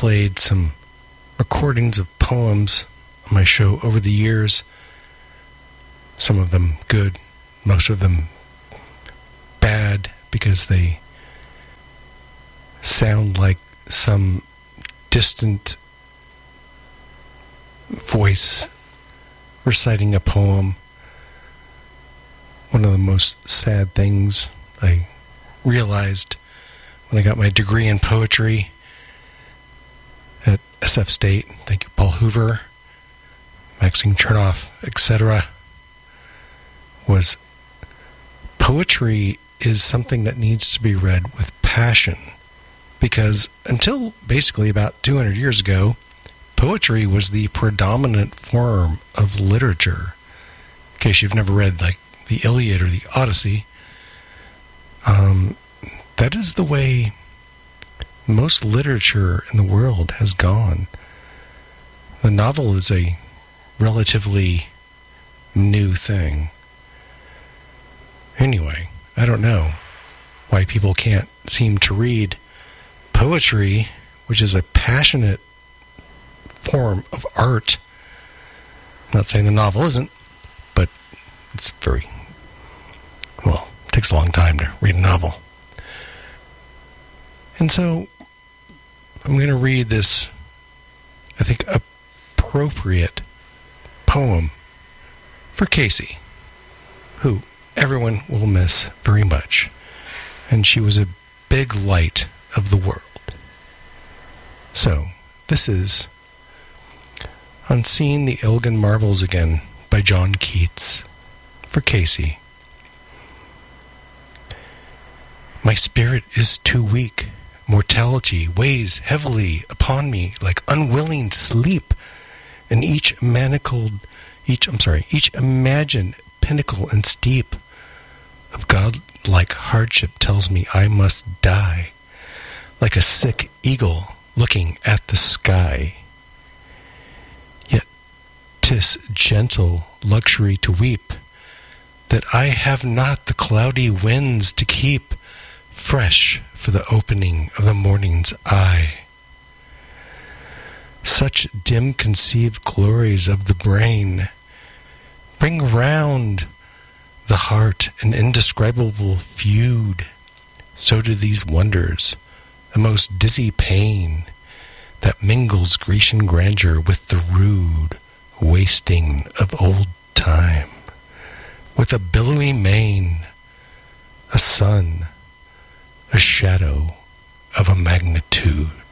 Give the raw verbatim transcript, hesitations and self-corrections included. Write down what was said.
played some recordings of poems on my show over the years. Some of them good, most of them bad, because they sound like some distant voice reciting a poem. One of the most sad things I realized when I got my degree in poetry at S F State, thank you, Paul Hoover, Maxine Chernoff, et cetera, was poetry is something that needs to be read with passion. Because until basically about two hundred years ago, poetry was the predominant form of literature. In case you've never read, like, the Iliad or the Odyssey, um, that is the way most literature in the world has gone. The novel is a relatively new thing. Anyway, I don't know why people can't seem to read poetry, which is a passionate form of art. I'm not saying the novel isn't, but it's very, well, it takes a long time to read a novel. And so I'm going to read this, I think, appropriate poem for Casey, who everyone will miss very much. And she was a big light of the world. So, this is On Seeing the Elgin Marbles Again by John Keats for Casey. My spirit is too weak. Mortality weighs heavily upon me like unwilling sleep, and each manacled, each, I'm sorry, each imagined pinnacle and steep of God-like hardship tells me I must die, like a sick eagle looking at the sky. Yet 'tis gentle luxury to weep, that I have not the cloudy winds to keep fresh for the opening of the morning's eye. Such dim-conceived glories of the brain bring round the heart an indescribable feud. So do these wonders, a most dizzy pain that mingles Grecian grandeur with the rude wasting of old time, with a billowy mane, a sun, a shadow of a magnitude.